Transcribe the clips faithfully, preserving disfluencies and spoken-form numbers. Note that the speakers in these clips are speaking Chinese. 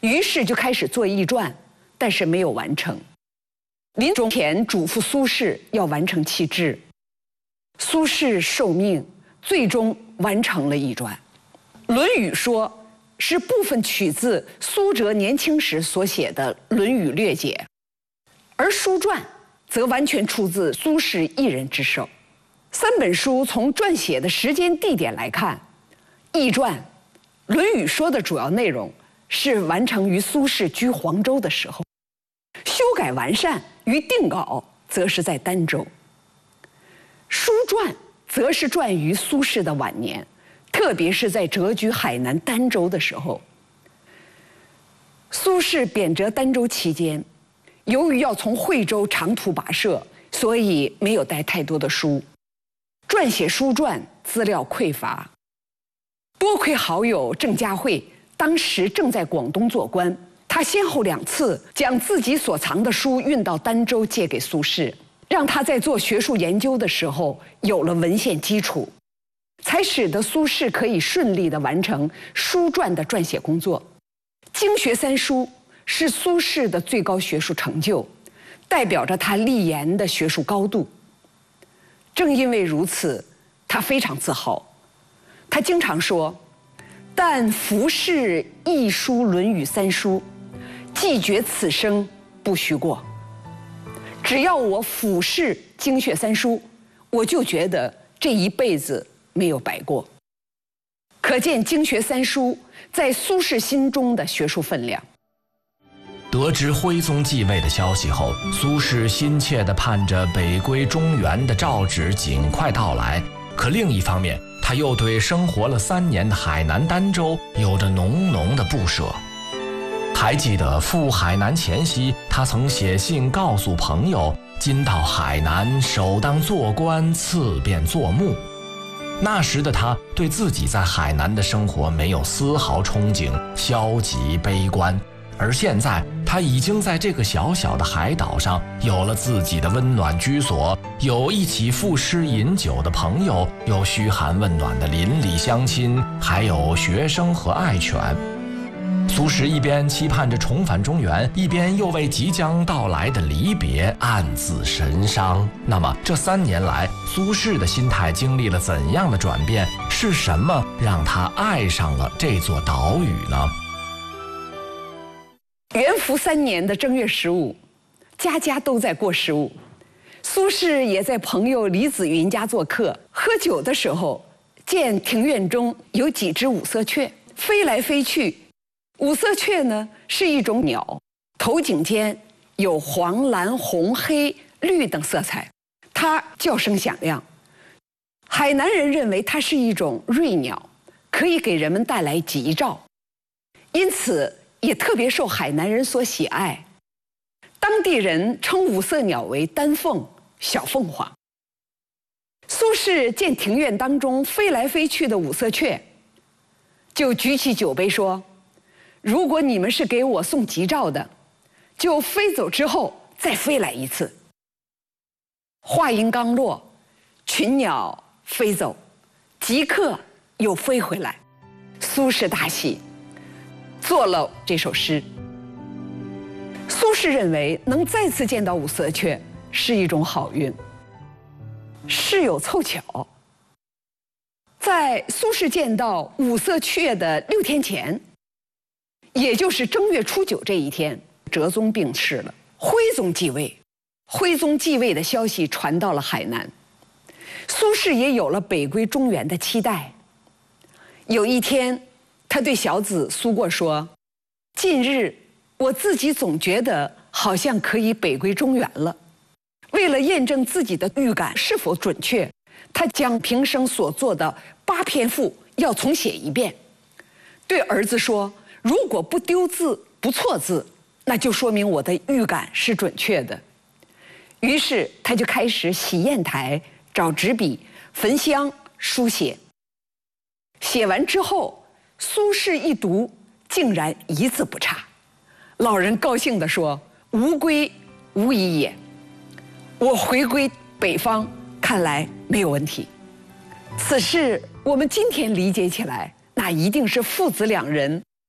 于是就开始做易传，但是没有完成。临终前嘱咐苏轼要完成其志，苏轼受命，最终完成了易传。《论语说》是部分取自苏辙年轻时所写的《论语略解》，而书传则完全出自苏轼一人之手。三本书从撰写的时间地点来看，易传《论语说》的主要内容是完成于苏轼居黄州的时候，修改完善与定稿则是在儋州。书传则是传于苏轼的晚年，特别是在谪居海南儋州的时候。苏轼贬谪儋州期间，由于要从惠州长途跋涉，所以没有带太多的书，撰写书传资料匮乏。多亏好友郑嘉慧当时正在广东做官，他先后两次将自己所藏的书运到儋州借给苏轼，让他在做学术研究的时候有了文献基础，才使得苏轼可以顺利地完成书传的撰写工作。经学三书是苏轼的最高学术成就，代表着他立言的学术高度。正因为如此，他非常自豪。他经常说：“但服侍一书《论语》三书，既觉此生不虚过。”只要我俯视经学三书，我就觉得这一辈子没有白过。可见经学三书在苏轼心中的学术分量。 得知徽宗继位的消息后，苏轼心切地盼着北归中原的诏旨尽快到来。可另一方面，他又对生活了三年的海南儋州有着浓浓的不舍。还记得赴海南前夕，他曾写信告诉朋友，今到海南，首当做官，次便做幕。那时的他对自己在海南的生活没有丝毫憧憬，消极悲观。而现在他已经在这个小小的海岛上有了自己的温暖居所，有一起赋诗饮酒的朋友，有嘘寒问暖的邻里乡亲，还有学生和爱犬。苏轼一边期盼着重返中原，一边又为即将到来的离别暗自神伤。那么这三年来，苏轼的心态经历了怎样的转变？是什么让他爱上了这座岛屿呢？ 元符三年的正月十五，家家都在过十五。苏轼也在朋友李子云家做客，喝酒的时候，见庭院中有几只五色雀飞来飞去。五色雀呢是一种鸟，头颈间有黄、蓝、红、黑、绿等色彩，它叫声响亮。海南人认为它是一种瑞鸟，可以给人们带来吉兆，因此也特别受海南人所喜爱。当地人称五色鸟为丹凤、小凤凰。苏轼见庭院当中飞来飞去的五色雀，就举起酒杯说：“如果你们是给我送吉兆的，就飞走之后再飞来一次。”话音刚落，群鸟飞走，即刻又飞回来。苏轼大喜，做了这首诗。苏轼认为能再次见到五色雀是一种好运。事有凑巧，在苏轼见到五色雀的六天前，也就是正月初九这一天，哲宗病逝了，徽宗继位。徽宗继位的消息传到了海南，苏轼也有了北归中原的期待。有一天，他对小子苏过说：“近日我自己总觉得好像可以北归中原了。”为了验证自己的预感是否准确，他将平生所做的八篇赋要重写一遍，对儿子说：“如果不丢字不错字，那就说明我的预感是准确的。”于是他就开始洗砚台，找纸笔，焚香书写。写完之后，苏轼一读，竟然一字不差。老人高兴地说：“吾归无疑也。我回归北方，看来没有问题。”此事我们今天理解起来，那一定是父子两人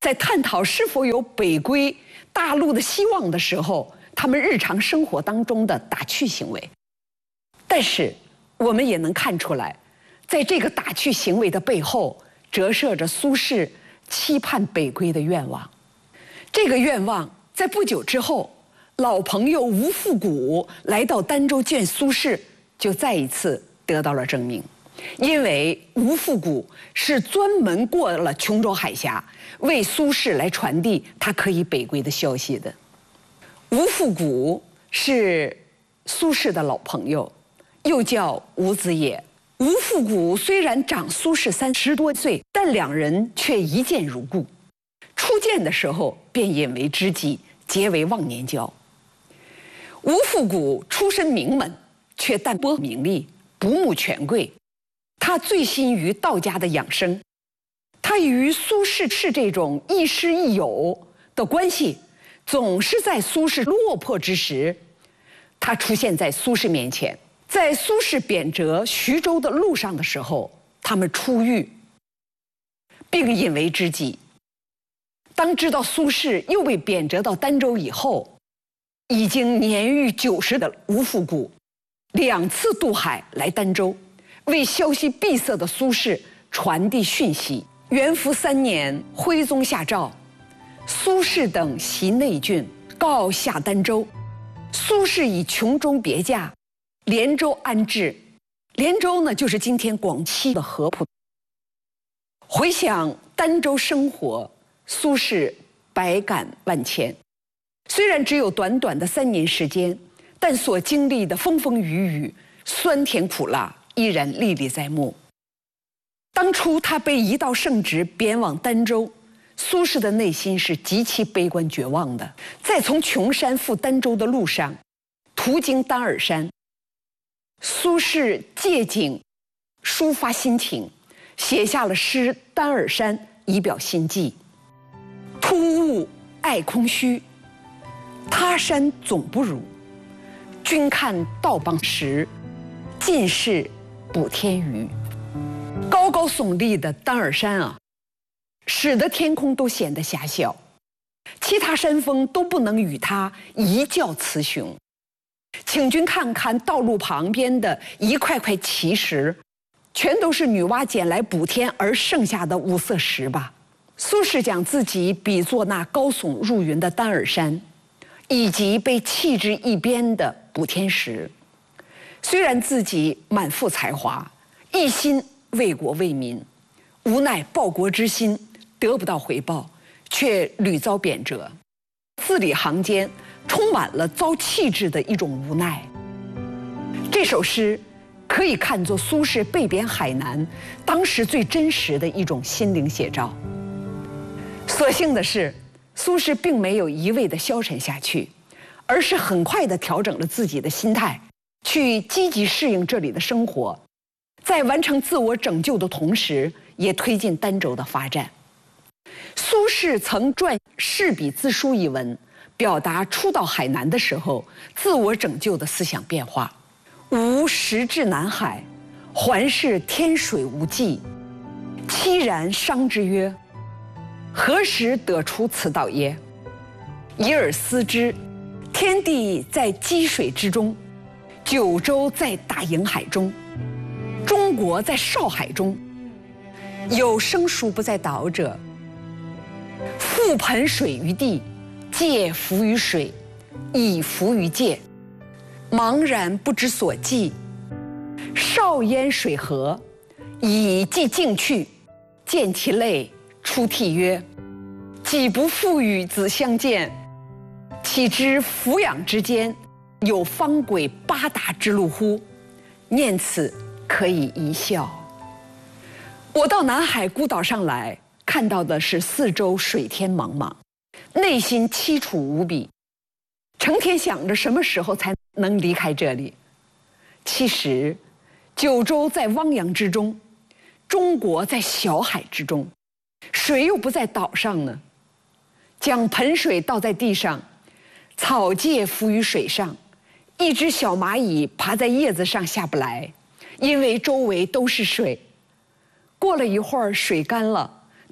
在探讨是否有北归大陆的希望的时候，他们日常生活当中的打趣行为。但是我们也能看出来，在这个打趣行为的背后，折射着苏轼期盼北归的愿望。这个愿望在不久之后，老朋友吴复古来到儋州见苏轼，就再一次得到了证明。因为吴复古是专门过了琼州海峡，为苏轼来传递他可以北归的消息的。吴复古是苏轼的老朋友，又叫吴子野。吴复古虽然长苏轼三十多岁，但两人却一见如故。初见的时候便引为知己，结为忘年交。吴复古出身名门，却淡泊名利，不慕权贵。他醉心于道家的养生，他与苏轼是这种亦师亦友的关系，总是在苏轼落魄之时，他出现在苏轼面前。在苏轼贬谪徐州的路上的时候，他们初遇，并引为知己。当知道苏轼又被贬谪到儋州以后，已经年逾九十的吴复古两次渡海来儋州，为消息闭塞的苏轼传递讯息。元符三年，徽宗下诏，苏轼等袭内郡，告下儋州。苏轼以琼中别驾，连州安置。连州呢，就是今天广西的合浦。回想儋州生活，苏轼百感万千。虽然只有短短的三年时间，但所经历的风风雨雨、酸甜苦辣依然历历在目。当初他被一道圣旨贬往儋州，苏轼的内心是极其悲观绝望的。在从琼山赴儋州的路上，途经丹耳山，苏轼借景抒发心情，写下了诗《丹耳山》，以表心迹。突兀爱空虚，他山总不如。君看道傍石，尽是补天鱼。高高耸立的丹耳山啊，使得天空都显得狭小，其他山峰都不能与它一较雌雄。请君看看道路旁边的一块块奇石，全都是女娲捡来补天而剩下的五色石吧。苏轼将自己比作那高耸入云的丹耳山，以及被弃之一边的补天石。虽然自己满腹才华，一心为国为民，无奈报国之心得不到回报，却屡遭贬谪，字里行间充满了遭弃置的一种无奈。这首诗可以看作苏轼被贬海南当时最真实的一种心灵写照。所幸的是，苏轼并没有一味地消沉下去，而是很快地调整了自己的心态，去积极适应这里的生活，在完成自我拯救的同时，也推进儋州的发展。苏轼曾撰《士笔自书》一文，表达初到海南的时候自我拯救的思想变化。吾时至南海，环视天水无际，凄然伤之曰：何时得出此道耶？以尔思之，天地在积水之中，九州在大瀛海中，中国在少海中，有生疏不在岛者，覆盆水于地，介浮于水，以浮于界，茫然不知所寄。少焉水河，以寄径去，见其类，出涕曰：己不复与子相见，岂知俯仰之间，有方轨八达之路乎？念此可以一笑。我到南海孤岛上来，看到的是四周水天茫茫，内心凄楚无比，成天想着什么时候才能离开这里。其实九州在汪洋之中，中国在小海之中，水又不在岛上呢。将盆水倒在地上，草芥浮于水上，一只小蚂蚁爬在叶子上下不来，因为周围都是水。过了一会儿，水干了，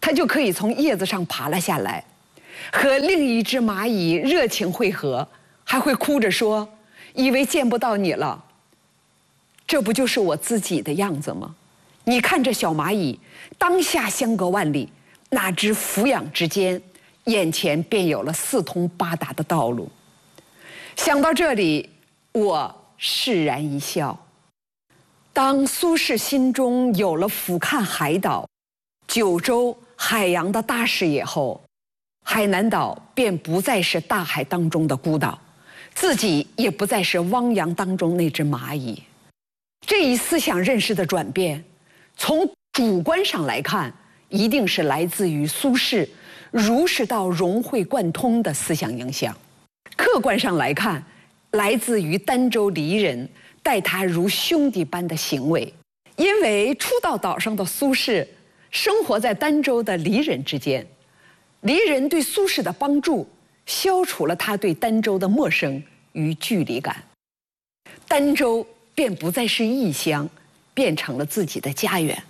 他就可以从叶子上爬了下来，和另一只蚂蚁热情会合，还会哭着说：“以为见不到你了。”这不就是我自己的样子吗？你看这小蚂蚁，当下相隔万里，哪知俯仰之间，眼前便有了四通八达的道路。想到这里，我释然一笑。当苏轼心中有了俯瞰海岛、九州、海洋的大视野后，海南岛便不再是大海当中的孤岛，自己也不再是汪洋当中那只蚂蚁。这一思想认识的转变，从主观上来看，一定是来自于苏轼儒释道融会贯通的思想影响；客观上来看，来自于儋州黎人待他如兄弟般的行为。因为初到岛上的苏轼生活在儋州的黎人之间，黎人对苏轼的帮助，消除了他对儋州的陌生与距离感。儋州便不再是异乡，变成了自己的家园。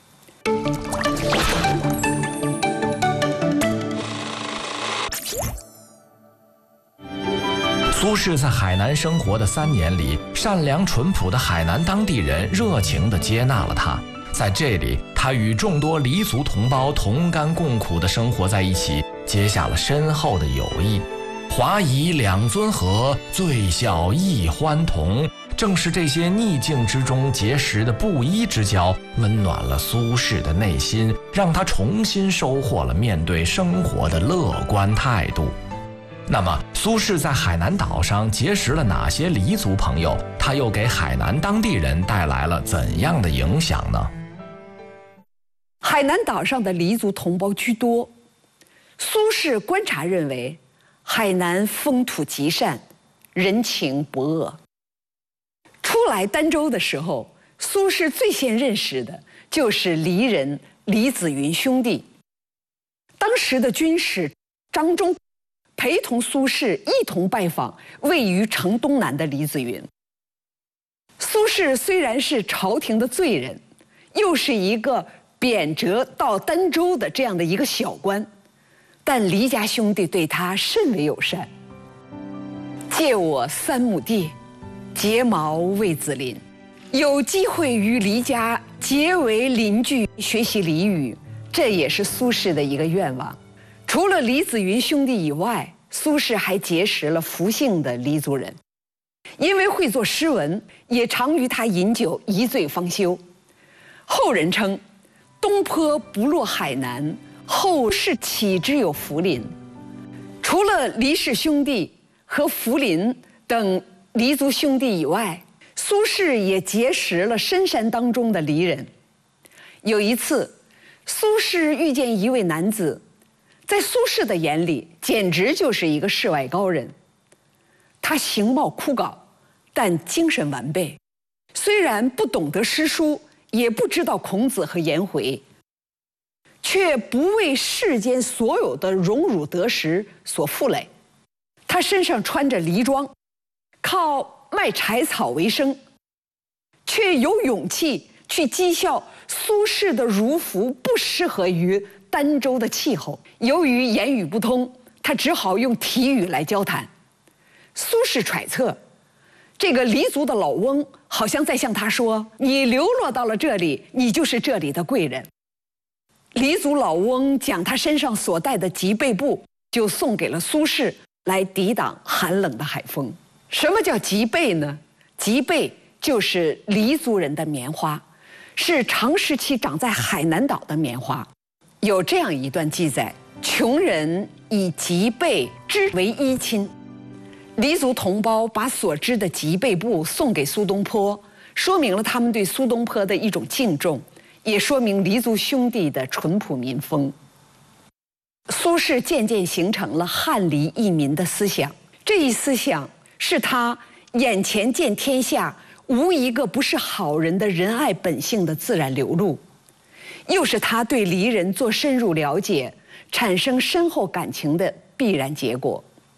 苏轼在海南生活的三年里，善良淳朴的海南当地人热情地接纳了他。在这里，他与众多黎族同胞同甘共苦地生活在一起，结下了深厚的友谊。华夷两尊和，最笑一欢同。正是这些逆境之中结识的布衣之交，温暖了苏轼的内心，让他重新收获了面对生活的乐观态度。那么，苏轼在海南岛上结识了哪些黎族朋友？他又给海南当地人带来了怎样的影响呢？ 海南岛上的黎族同胞居多，苏轼观察认为，海南风土极善，人情不恶。初来儋州的时候，苏轼最先认识的就是黎人李子云兄弟。当时的军师张忠陪同苏轼一同拜访位于城东南的李子云。苏轼虽然是朝廷的罪人，又是一个贬谪到儋州的这样的一个小官，但黎家兄弟对他甚为友善。借我三亩地，结毛为子邻。有机会与黎家结为邻居，学习黎语，这也是苏轼的一个愿望。除了李子云兄弟以外，苏轼还结识了福姓的黎族人，因为会作诗文，也常与他饮酒，一醉方休。后人称东坡不落海南，后世岂知有福邻。除了黎氏兄弟和福邻等黎族兄弟以外，苏轼也结识了深山当中的黎人。有一次，苏轼遇见一位男子，在苏轼的眼里简直就是一个世外高人。他形貌枯槁，但精神完备，虽然不懂得诗书，也不知道孔子和颜回，却不为世间所有的荣辱得失所负累。他身上穿着黎装，靠卖柴草为生，却有勇气去讥笑苏轼的儒服不适合于儋州的气候。由于言语不通，他只好用体语来交谈。苏轼揣测，这个黎族的老翁好像在向他说：“你流落到了这里，你就是这里的贵人。”黎族老翁将他身上所带的脊背布就送给了苏轼，来抵挡寒冷的海风。什么叫脊背呢？脊背就是黎族人的棉花，是长时期长在海南岛的棉花。有这样一段记载：穷人以脊背织为衣衾。黎族同胞把所织的脊背布送给苏东坡，说明了他们对苏东坡的一种敬重，也说明黎族兄弟的淳朴民风。苏轼渐渐形成了汉黎异民的思想，这一思想是他眼前见天下无一个不是好人的仁爱本性的自然流露，又是他对黎人做深入了解，产生深厚感情的必然结果。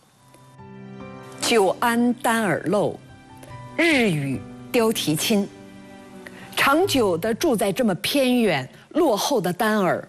久安丹耳漏，日与貂蹄亲。长久地住在这么偏远落后的丹耳，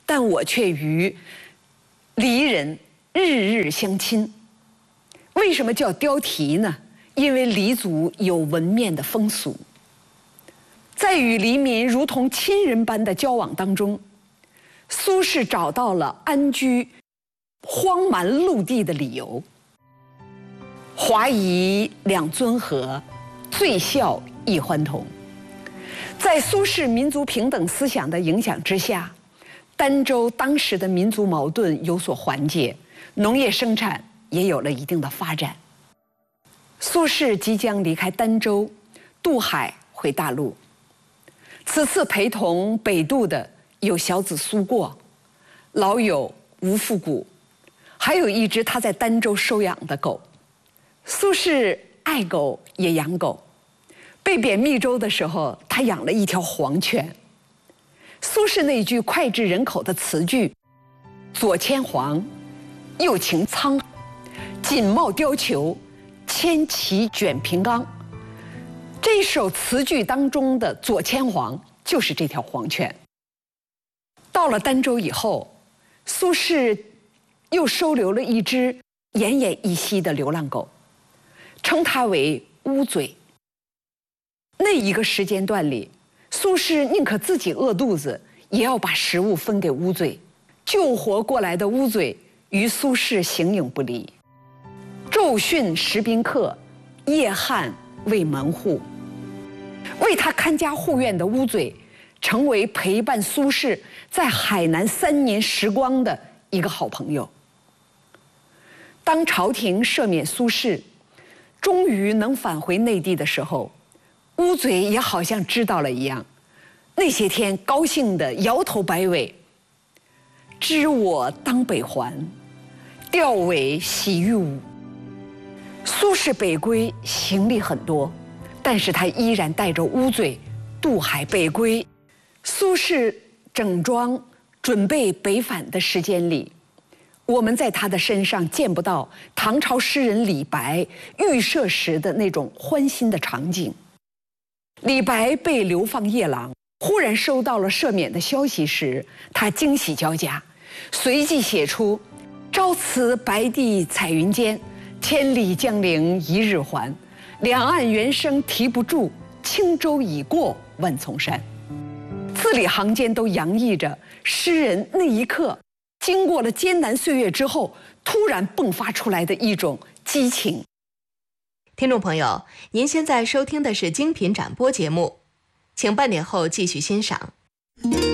但我却与离人日日相亲。为什么叫雕题呢？因为黎族有纹面的风俗，在与黎民如同亲人般的交往当中，苏轼找到了安居荒蛮陆地的理由。华夷两尊和，醉笑一欢同。在苏轼民族平等思想的影响之下，儋州当时的民族矛盾有所缓解，农业生产也有了一定的发展。苏轼即将离开儋州，渡海回大陆。此次陪同北渡的有小子苏过，老友吴复古，还有一只他在儋州收养的狗。苏轼爱狗也养狗，被贬密州的时候，他养了一条黄犬。苏轼那句脍炙人口的词句“左牵黄，右擎苍，锦帽貂裘，千骑卷平冈”，这首词句当中的左牵黄就是这条黄犬。到了儋州以后，苏轼又收留了一只奄奄一息的流浪狗，称它为乌嘴。那一个时间段里，苏轼宁可自己饿肚子，也要把食物分给乌嘴。救活过来的乌嘴与苏轼形影不离，昼训食宾客，夜汉为门户。为他看家护院的乌嘴，成为陪伴苏轼在海南三年时光的一个好朋友。当朝廷赦免苏轼，终于能返回内地的时候，乌嘴也好像知道了一样，那些天高兴地摇头摆尾。知我当北还，调尾喜欲舞。苏轼北归行李很多，但是他依然带着乌嘴渡海北归。苏轼整装准备北返的时间里，我们在他的身上见不到唐朝诗人李白预设时的那种欢欣的场景。李白被流放夜郎，忽然收到了赦免的消息时，他惊喜交加，随即写出“朝辞白帝彩云间，千里江陵一日还。两岸猿声啼不住，轻舟已过万重山”。字里行间都洋溢着诗人那一刻经过了艰难岁月之后，突然迸发出来的一种激情。 听众朋友，您现在收听的是精品展播节目，请半点后继续欣赏。